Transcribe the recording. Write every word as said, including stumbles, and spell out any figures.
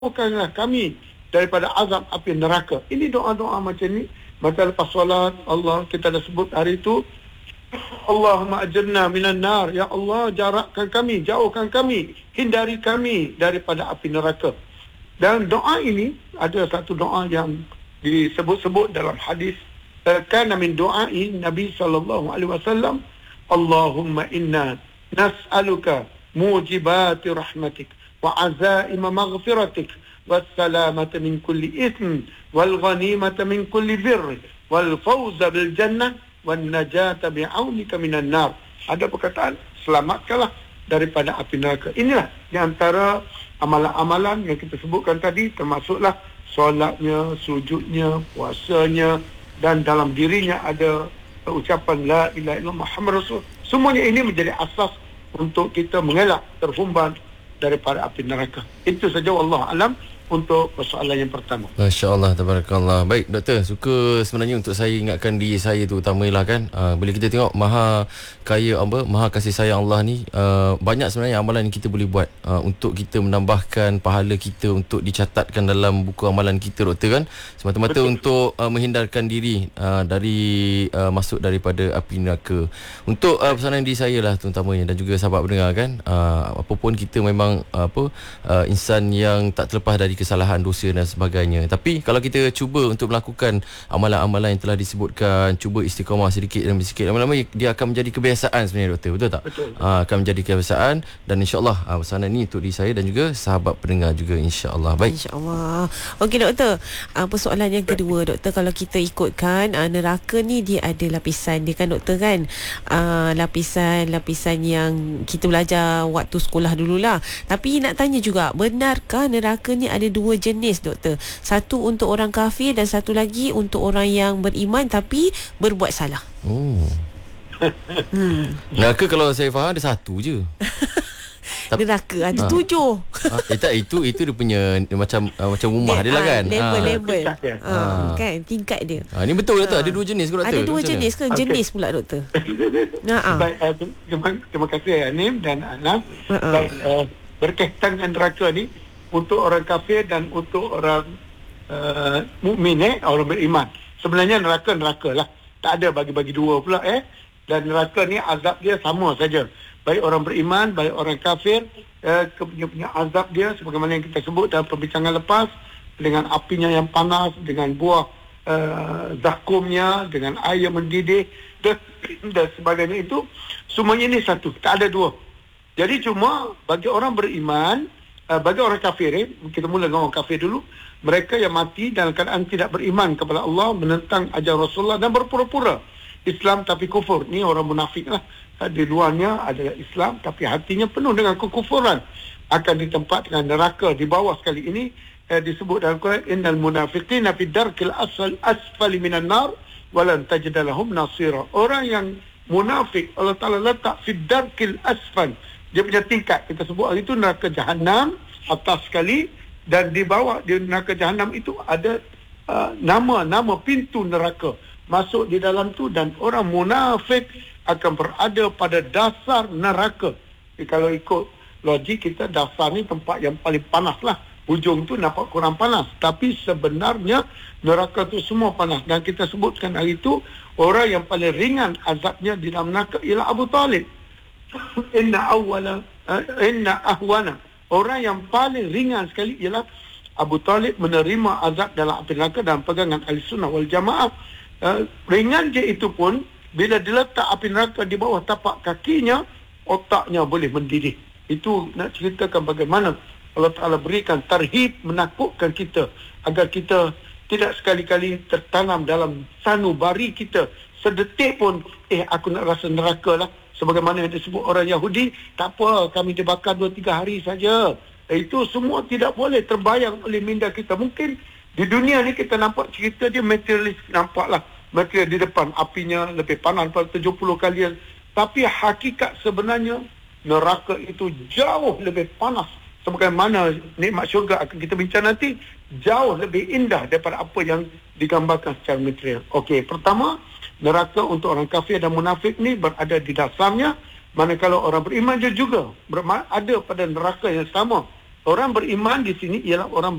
jauhkanlah kami daripada azab api neraka. Ini doa-doa macam ni. Maka lepas solat, Allah kita dah sebut hari itu, Allahumma ajirna minan nar. Ya Allah, jarakkan kami, jauhkan kami, hindari kami daripada api neraka. Dan doa ini ada satu doa yang disebut-sebut dalam hadis. Kana min doai Nabi sallallahu alaihi wasallam, Allahumma inna nas'aluka mujibati rahmatik wa azaima maghfiratik wassalamata min kulli ithm wal ghanimata min kulli birr wal fawza bil jannah wan najata bi'aunika minan nar. Ada perkataan, selamatkanlah daripada api neraka. Inilah di antara amalan-amalan yang kita sebutkan tadi, termasuklah solatnya, sujudnya, puasanya, dan dalam dirinya ada ucapan la ilaha illallah Muhammad Rasul. Semuanya ini menjadi asas untuk kita mengelak terhumban daripada api neraka. Itu saja, wallahu alam, untuk persoalan yang pertama. Masya-Allah, tabarakallah. Baik, doktor, suka sebenarnya untuk saya ingatkan diri saya tu utamalah kan. Uh, bila kita tengok maha kaya apa, maha kasih sayang Allah ni, uh, banyak sebenarnya amalan yang kita boleh buat uh, untuk kita menambahkan pahala kita untuk dicatatkan dalam buku amalan kita, doktor kan. Semata-mata betul, untuk uh, menghindarkan diri uh, dari uh, masuk daripada api neraka. Untuk uh, pesanan diri saya lah terutamanya, dan juga sahabat pendengar kan, uh, apapun kita memang uh, apa uh, insan yang tak terlepas dari kesalahan, dosa dan sebagainya. Tapi kalau kita cuba untuk melakukan amalan-amalan yang telah disebutkan, cuba istiqamah sedikit demi sedikit, lama-lama dia akan menjadi kebiasaan sebenarnya, doktor. Betul tak? Betul. Ha, akan menjadi kebiasaan, dan insya-Allah ha, pesanan ni untuk diri saya dan juga sahabat pendengar juga, insya-Allah. Baik. Insya-Allah. Okey, doktor. Uh, persoalan yang kedua, doktor, kalau kita ikutkan uh, neraka ni dia ada lapisan dia kan, doktor kan? Uh, lapisan-lapisan yang kita belajar waktu sekolah dululah. Tapi nak tanya juga, benarkah neraka ni ada dua jenis, doktor? Satu untuk orang kafir dan satu lagi untuk orang yang beriman tapi berbuat salah. Oh. hmm. Neraka kalau saya faham ada satu je. Neraka ada ha. tujuh. Ha, eh, tak, itu itu dia punya dia macam uh, macam rumah dia, dia lah kan. Level-level. Ha. Level. Ha. Ha. Kan tingkat dia. Ha, ini betul ke tak? Ada dua jenis ke, doktor? Ada dua macam jenis ke? Okay. Jenis pula, doktor. Nah, baik, uh, terima, terima kasih Anim dan Anam. Uh-uh. Baik, uh, berkaitan dengan neraka ni untuk orang kafir dan untuk orang uh, mukmin, eh, orang beriman. Sebenarnya neraka neraka lah. Tak ada bagi-bagi dua pula, eh. Dan neraka ni azab dia sama saja. Baik orang beriman, baik orang kafir, eh, punya, punya azab dia sebagaimana yang kita sebut dalam perbincangan lepas, dengan apinya yang panas, dengan buah uh, zakumnya, dengan air yang mendidih dan, dan sebagainya. Itu semuanya ini satu, tak ada dua. Jadi cuma bagi orang beriman, bagi orang kafir, eh, kita mula dengan orang kafir dulu, mereka yang mati dalam keadaan tidak beriman kepada Allah, menentang ajaran Rasulullah dan berpura-pura Islam tapi kufur. Ni orang munafik lah. Di luarnya adalah Islam tapi hatinya penuh dengan kekufuran, akan ditempatkan neraka di bawah. Sekali ini eh, disebut dalam Quran, innal munafiqina fi darkil asfal asfali minan nar walan tajid lahum nasira. Orang yang munafik Allah Taala letak fi darkil asfal, dia punya tingkat, kita sebut hari itu neraka jahanam atas sekali, dan di bawah di neraka jahanam itu ada uh, nama-nama pintu neraka masuk di dalam tu, dan orang munafik akan berada pada dasar neraka. Jadi, kalau ikut logik kita, dasar ni tempat yang paling panas lah, hujung tu nampak kurang panas, tapi sebenarnya neraka tu semua panas. Dan kita sebutkan hari itu orang yang paling ringan azabnya di dalam neraka ialah Abu Talib. Inna awwala uh, inna ahwana, orang yang paling ringan sekali ialah Abu Talib menerima azab dalam api neraka dalam pegangan Ahlussunnah wal Jamaah. Uh, ringan je itu pun bila diletak api neraka di bawah tapak kakinya, otaknya boleh mendidih. Itu nak ceritakan bagaimana Allah Ta'ala berikan tarhib, menakutkan kita agar kita tidak sekali-kali tertanam dalam sanubari kita sedetik pun, eh aku nak rasa neraka lah. Sebagaimana yang disebut orang Yahudi, tak apa, kami dibakar dua tiga hari saja. Itu semua tidak boleh terbayang oleh minda kita. Mungkin di dunia ni kita nampak cerita dia materialis, nampaklah material di depan, apinya lebih panas daripada tujuh puluh kali. Tapi hakikat sebenarnya neraka itu jauh lebih panas. Sebagaimana nikmat syurga akan kita bincang nanti, jauh lebih indah daripada apa yang digambarkan secara material. Okey, pertama, neraka untuk orang kafir dan munafik ni berada di dasarnya, manakala orang beriman dia juga berada pada neraka yang sama. orang beriman di sini ialah orang